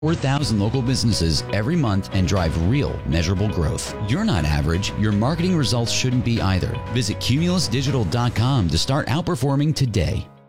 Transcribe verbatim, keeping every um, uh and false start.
four thousand local businesses every month and drive real, measurable growth. You're not average. Your marketing results shouldn't be either. Visit Cumulus Digital dot com to start outperforming today.